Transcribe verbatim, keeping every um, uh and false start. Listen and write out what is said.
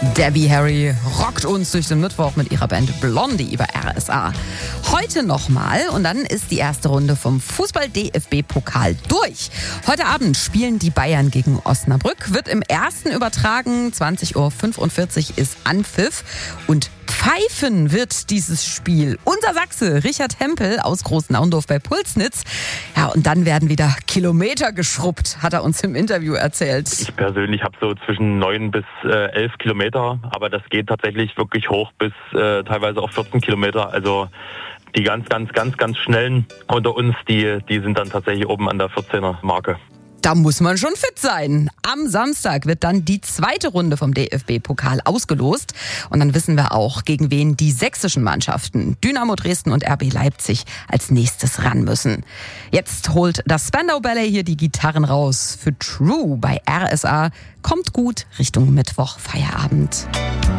Debbie Harry rockt uns durch den Mittwoch mit ihrer Band Blondie über R S A. Heute nochmal und dann ist die erste Runde vom Fußball-D F B-Pokal durch. Heute Abend spielen die Bayern gegen Osnabrück, wird im ersten übertragen, zwanzig Uhr fünfundvierzig ist Anpfiff und pfeifen wird dieses Spiel unser Sachse Richard Hempel aus Großnaundorf bei Pulsnitz. Ja, und dann werden wieder Kilometer geschrubbt, hat er uns im Interview erzählt. Ich persönlich habe so zwischen neun bis äh, elf Kilometer, aber das geht tatsächlich wirklich hoch bis äh, teilweise auch vierzehn Kilometer. Also die ganz, ganz, ganz, ganz schnellen unter uns, die, die sind dann tatsächlich oben an der vierzehner Marke. Da muss man schon fit sein. Am Samstag wird dann die zweite Runde vom D F B-Pokal ausgelost. Und dann wissen wir auch, gegen wen die sächsischen Mannschaften Dynamo Dresden und R B Leipzig als nächstes ran müssen. Jetzt holt das Spandau Ballet hier die Gitarren raus. Für True bei R S A kommt gut Richtung Mittwoch Feierabend.